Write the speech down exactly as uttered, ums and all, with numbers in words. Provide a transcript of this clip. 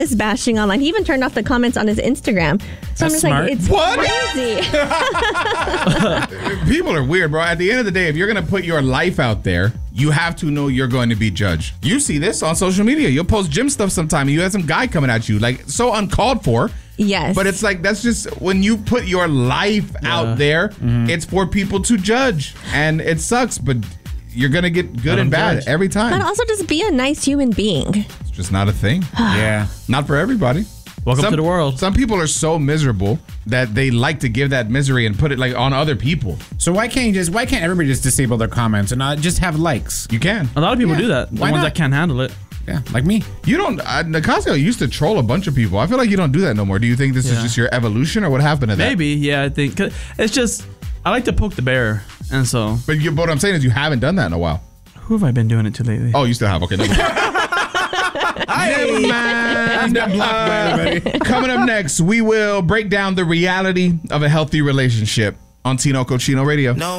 is bashing online. He even turned off the comments on his Instagram. So That's I'm smart. just like, it's What? crazy. People are weird, bro. At the end of the day, if you're going to put your life out there, you have to know you're going to be judged. You see this on social media. You'll post gym stuff sometime and you have some guy coming at you, like so uncalled for. Yes. But it's like, that's just when you put your life Yeah. out there, Mm-hmm. it's for people to judge. And it sucks, but you're going to get good Let and them bad judge. every time. But also just be a nice human being. It's just not a thing. Yeah. Not for everybody. Welcome Some- to the world. Some people are so miserable that they like to give that misery and put it like on other people. So why can't you just? Why can't everybody just disable their comments and not just have likes? You can. A lot of people Yeah. do that. The Why ones not? that can't handle it. Yeah, like me. You don't. Uh, Nicasio used to troll a bunch of people. I feel like you don't do that no more. Do you think this is Yeah. just your evolution, or what happened to that? Maybe, yeah, I think. 'Cause it's just, I like to poke the bear. And so, But, you, but what I'm saying is you haven't done that in a while. who have I been doing it to lately? Oh, you still have. Okay. Never mind. Never mind. Uh, coming up next, we will break down the reality of a healthy relationship on Tino Cochino Radio. No.